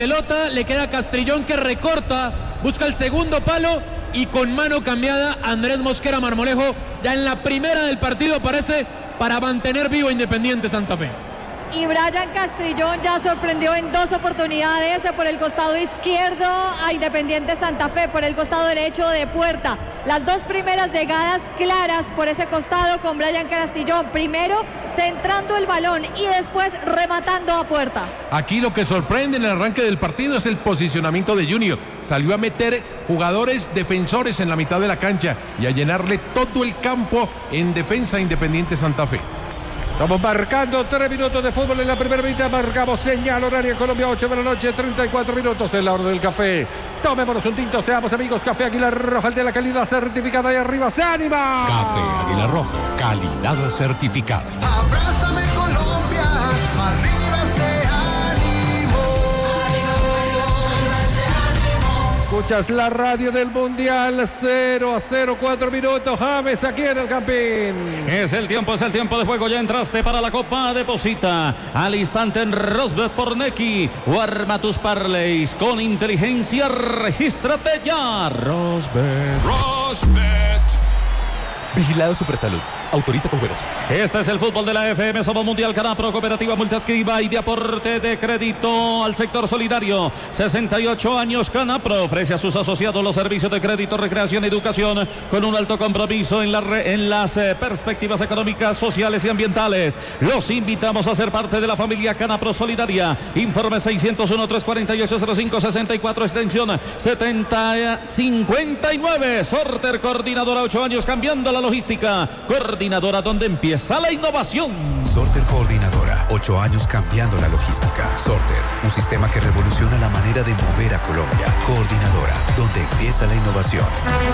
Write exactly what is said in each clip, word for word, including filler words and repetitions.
pelota, le queda Castrillón que recorta, busca el segundo palo y con mano cambiada Andrés Mosquera Marmolejo ya en la primera del partido aparece para mantener vivo a Independiente Santa Fe. Y Brian Castrillón ya sorprendió en dos oportunidades por el costado izquierdo a Independiente Santa Fe, por el costado derecho de Puerta. Las dos primeras llegadas claras por ese costado con Brian Castrillón, primero centrando el balón y después rematando a Puerta. Aquí lo que sorprende en el arranque del partido es el posicionamiento de Junior. Salió a meter jugadores defensores en la mitad de la cancha y a llenarle todo el campo en defensa a Independiente Santa Fe. Estamos marcando tres minutos de fútbol en la primera mitad. Marcamos señal horaria Colombia, ocho de la noche, treinta y cuatro minutos en la hora del café. Tomémonos un tinto, seamos amigos. Café Águila Roja, el de la calidad certificada. Y arriba se anima. Café Águila Roja, calidad certificada. Abrázame Colombia, arriba se animó. Escuchas la radio del Mundial, cero a cero, cuatro minutos. James aquí en el Campín. Es el tiempo, es el tiempo de juego. Ya entraste para la Copa. Deposita al instante en Rosbet por Nequi o arma tus parlays con inteligencia. Regístrate ya. Rosbet. Rosbet. Vigilado Supersalud. Autoriza con juegos. Este es el fútbol de la F M. Somos Mundial Canapro, Cooperativa Multiactiva y de aporte de crédito al sector solidario. sesenta y ocho años Canapro ofrece a sus asociados los servicios de crédito, recreación y educación con un alto compromiso en, la re, en las eh, perspectivas económicas, sociales y ambientales. Los invitamos a ser parte de la familia Canapro Solidaria. Informe seiscientos uno, trescientos cuarenta y ocho, cero cinco sesenta y cuatro, extensión setenta cincuenta y nueve. Sorter, coordinadora, ocho años cambiando la logística. Coordinadora, donde empieza la innovación. Sorter Coordinadora, ocho años cambiando la logística. Sorter, un sistema que revoluciona la manera de mover a Colombia. Coordinadora, donde empieza la innovación.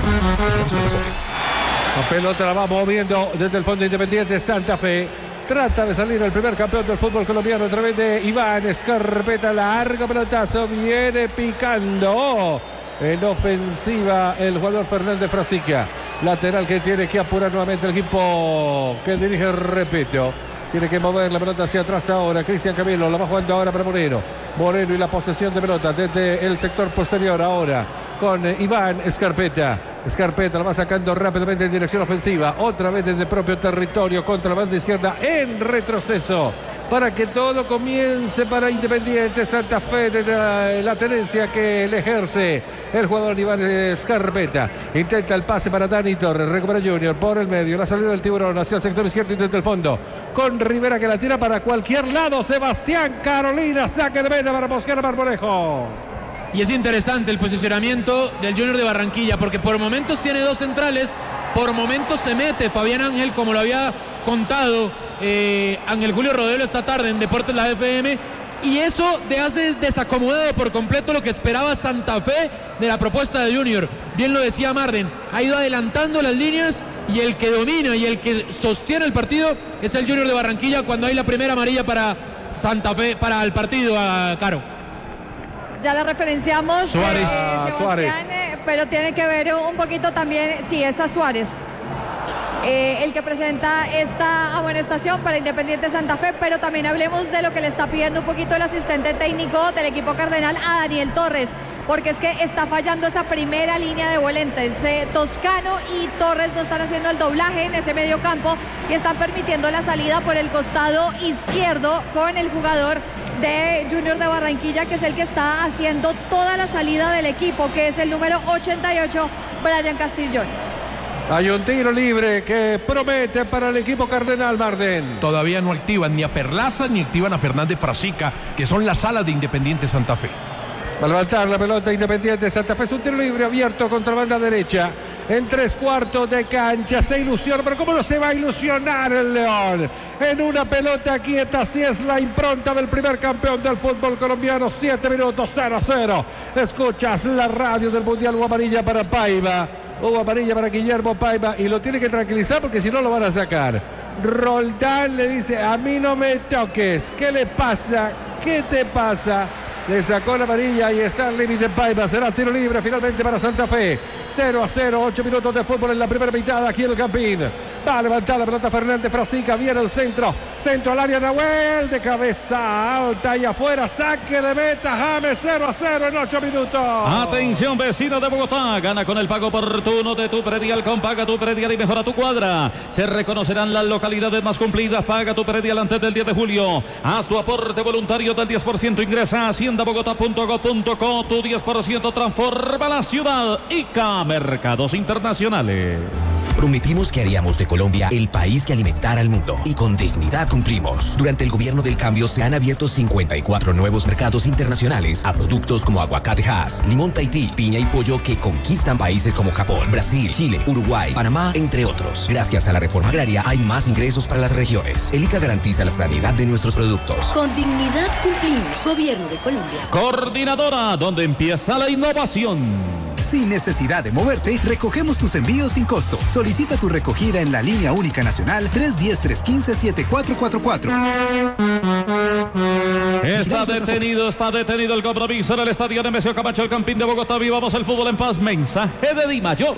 La pelota la va moviendo desde el fondo Independiente Santa Fe. Trata de salir el primer campeón del fútbol colombiano a través de Iván Escarpeta. Largo pelotazo, viene picando en ofensiva el jugador Fernández Frasica. Lateral que tiene que apurar nuevamente el equipo que dirige, repito. Tiene que mover la pelota hacia atrás ahora. Cristian Camilo la va jugando ahora para Moreno. Moreno y la posesión de pelota desde el sector posterior ahora con Iván Escarpeta. Escarpeta la va sacando rápidamente en dirección ofensiva. Otra vez desde el propio territorio contra la banda izquierda en retroceso. Para que todo comience para Independiente Santa Fe de la, la tenencia que le ejerce el jugador Iván Escarpeta. Intenta el pase para Dani Torres. Recupera Junior por el medio. La salida del tiburón hacia el sector izquierdo y desde el fondo. Con Rivera que la tira para cualquier lado. Sebastián Carolina. Saque de vena para Mosquera Marmolejo. Y es interesante el posicionamiento del Junior de Barranquilla, porque por momentos tiene dos centrales, por momentos se mete Fabián Ángel, como lo había contado eh, Ángel Julio Rodelo esta tarde en Deportes La F M, y eso de hace desacomodado por completo lo que esperaba Santa Fe de la propuesta de Junior. Bien lo decía Marden, ha ido adelantando las líneas y el que domina y el que sostiene el partido es el Junior de Barranquilla cuando hay la primera amarilla para Santa Fe, para el partido, a Caro. Ya la referenciamos, Suárez. Eh, Sebastián, Suárez. Eh, pero tiene que ver un poquito también, sí, es a Suárez, eh, el que presenta esta amonestación para Independiente Santa Fe, pero también hablemos de lo que le está pidiendo un poquito el asistente técnico del equipo cardenal a Daniel Torres, porque es que está fallando esa primera línea de volantes. Eh, Toscano y Torres no están haciendo el doblaje en ese medio campo y están permitiendo la salida por el costado izquierdo con el jugador de Junior de Barranquilla, que es el que está haciendo toda la salida del equipo, que es el número ochenta y ocho, Brian Castrillón. Hay un tiro libre que promete para el equipo cardenal, Marden. Todavía no activan ni a Perlaza ni activan a Fernández Frasica, que son las alas de Independiente Santa Fe. Va a levantar la pelota Independiente Santa Fe. Es un tiro libre abierto contra banda derecha. En tres cuartos de cancha se ilusiona, pero ¿cómo no se va a ilusionar el León? En una pelota quieta, así es la impronta del primer campeón del fútbol colombiano. Siete minutos, cero a cero. Escuchas la radio del Mundial. Hubo amarilla para Paiva. Hubo amarilla para Guillermo Paiva y lo tiene que tranquilizar porque si no lo van a sacar. Roldán le dice, a mí no me toques. ¿Qué le pasa? ¿Qué te pasa? Le sacó la amarilla y está al límite Paiva. Será tiro libre finalmente para Santa Fe. cero a cero, ocho minutos de fútbol en la primera mitad aquí en el Campín. Va a levantar la pelota Fernández Frasica. Viene el centro. Centro al área. Nahuel de cabeza alta y afuera. Saque de meta. James cero a cero en ocho minutos. Atención, vecino de Bogotá. Gana con el pago oportuno de tu predial con Paga tu Predial y mejora tu cuadra. Se reconocerán las localidades más cumplidas. Paga tu predial antes del diez de julio. Haz tu aporte voluntario del diez por ciento. Ingresa a hacienda bogotá punto go punto co. Tu diez por ciento transforma la ciudad. I C A Mercados Internacionales. Prometimos que haríamos de Colombia el país que alimentara al mundo y con dignidad cumplimos. Durante el gobierno del cambio se han abierto cincuenta y cuatro nuevos mercados internacionales a productos como aguacate Hass, limón Tahití, piña y pollo que conquistan países como Japón, Brasil, Chile, Uruguay, Panamá, entre otros. Gracias a la reforma agraria hay más ingresos para las regiones. El I C A garantiza la sanidad de nuestros productos. Con dignidad cumplimos. Gobierno de Colombia. Coordinadora, donde empieza la innovación. Sin necesidad de moverte, recogemos tus envíos sin costo. Solicita tu recogida en la línea única nacional tres uno cero, tres uno cinco, siete cuatro cuatro cuatro. Está detenido, está detenido el compromiso en el estadio Nemesio Camacho, el Campín de Bogotá. Vivamos el fútbol en paz. Mensaje de Di Mayor.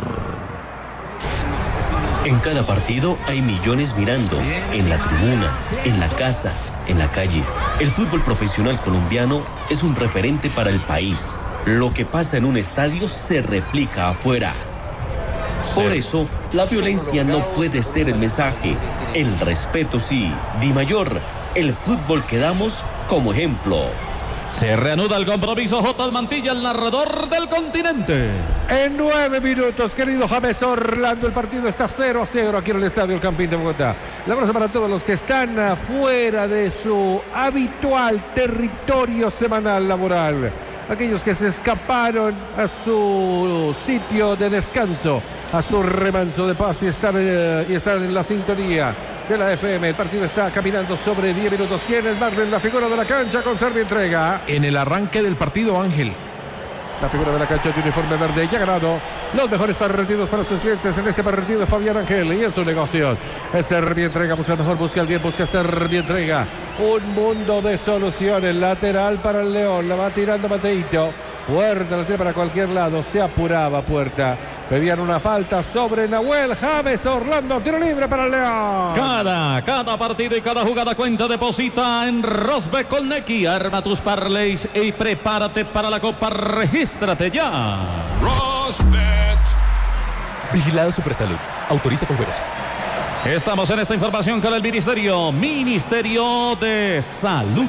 En cada partido hay millones mirando, en la tribuna, en la casa, en la calle. El fútbol profesional colombiano es un referente para el país. Lo que pasa en un estadio se replica afuera. Por eso, la violencia no puede ser el mensaje. El respeto sí. Di Mayor, el fútbol que damos como ejemplo. Se reanuda el compromiso. J. Mantilla, el narrador del continente. En nueve minutos, querido James Orlando, el partido está cero a cero aquí en el estadio El Campín de Bogotá. La abrazo para todos los que están fuera de su habitual territorio semanal laboral. Aquellos que se escaparon a su sitio de descanso, a su remanso de paz y están, eh, y están en la sintonía de la F M. El partido está caminando sobre diez minutos. ¿Quién es Marlen, la figura de la cancha con Servientrega? En el arranque del partido, Ángel. La figura de la cancha de uniforme verde ya ha ganado los mejores partidos para sus clientes. En este partido de Fabián Ángel y en sus negocios. Es Servientrega, busca mejor, busca el bien, busca Servientrega. Un mundo de soluciones. Lateral para el León, la va tirando Mateito. Puerta, la tira para cualquier lado. Se apuraba Puerta. Pedían una falta sobre Nahuel. James Orlando, tiro libre para el León. Cada, cada partido y cada jugada cuenta. Deposita en Rosbech con Nequi. Arma tus parlays y prepárate para la Copa. Regístrate ya. Rosbech. Vigilado Supersalud. Autoriza con juegos. Estamos en esta información con el Ministerio. Ministerio de Salud.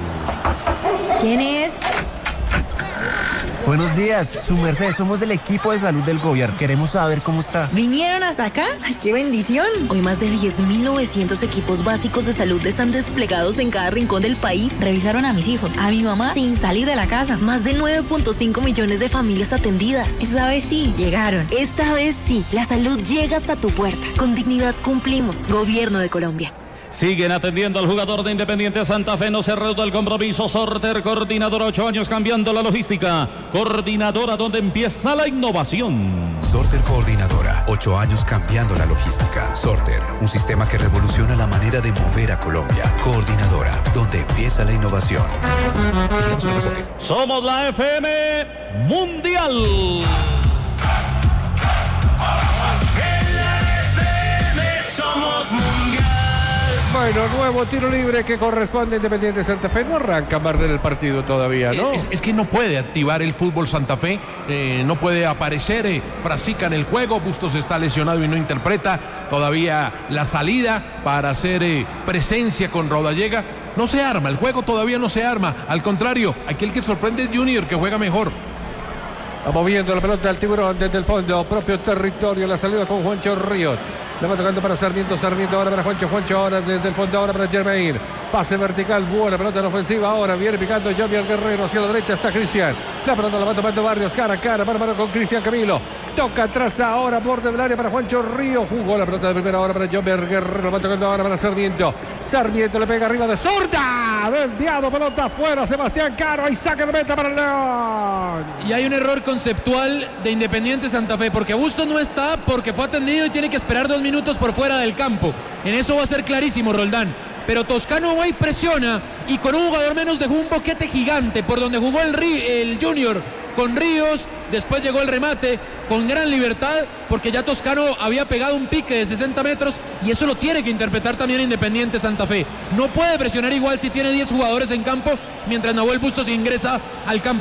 ¿Quién es? Buenos días, su merced, somos del equipo de salud del gobierno. Queremos saber cómo está. ¿Vinieron hasta acá? ¡Ay, qué bendición! Hoy más de diez mil novecientos equipos básicos de salud están desplegados en cada rincón del país. Revisaron a mis hijos, a mi mamá, sin salir de la casa. Más de nueve punto cinco millones de familias atendidas. Esta vez sí, llegaron. Esta vez sí, la salud llega hasta tu puerta. Con dignidad cumplimos. Gobierno de Colombia. Siguen atendiendo al jugador de Independiente Santa Fe. No se reduce el compromiso. Sorter, coordinadora, ocho años cambiando la logística. Coordinadora, donde empieza la innovación. Sorter Coordinadora, ocho años cambiando la logística. Sorter, un sistema que revoluciona la manera de mover a Colombia. Coordinadora, donde empieza la innovación. Somos la F M Mundial. En la F M somos mundial. Bueno, nuevo tiro libre que corresponde a Independiente Santa Fe. No arranca Marden el partido todavía, ¿no? Es, es que no puede activar el fútbol Santa Fe, eh, no puede aparecer eh, Frasica en el juego. Bustos está lesionado y no interpreta todavía la salida para hacer eh, presencia con Rodallega. No se arma, el juego todavía no se arma. Al contrario, aquí el que sorprende es Junior, que juega mejor. Va moviendo la pelota al Tiburón desde el fondo, propio territorio, la salida con Juancho Ríos. Le va tocando para Sarmiento, Sarmiento ahora para Juancho, Juancho ahora desde el fondo, ahora para Germain. Pase vertical, buena pelota en ofensiva, ahora viene picando Jovier Guerrero, hacia la derecha está Cristian. La pelota la va tomando Barrios, cara a cara, mano a mano con Cristian Camilo. Toca atrás ahora, borde del área para Juancho Ríos. Jugó la pelota de primera hora para Jovier Guerrero, la va tocando ahora para Sarmiento. Sarmiento le pega arriba de zurda. Desviado, pelota afuera, Sebastián Caro, y saque de meta para el León. Y hay un error conceptual de Independiente Santa Fe, porque Bustos no está, porque fue atendido y tiene que esperar dos minutos por fuera del campo. En eso va a ser clarísimo Roldán. Pero Toscano va y presiona, y con un jugador menos dejó un boquete gigante por donde jugó el, el Junior con Ríos, después llegó el remate con gran libertad, porque ya Toscano había pegado un pique de sesenta metros y eso lo tiene que interpretar también Independiente Santa Fe. No puede presionar igual si tiene diez jugadores en campo, mientras Nahuel Bustos ingresa al campo.